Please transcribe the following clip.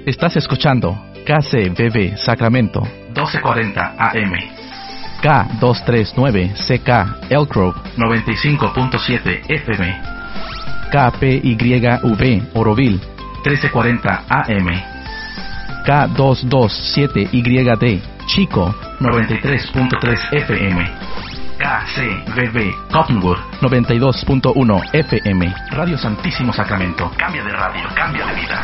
Estás escuchando KCBB Sacramento 1240 AM, K239CK Elk Grove 95.7 FM, KPYV Oroville 1340 AM, K227YD Chico 93.3 FM, KCBB Cottonwood 92.1 FM. Radio Santísimo Sacramento. Cambia de radio, cambia de vida.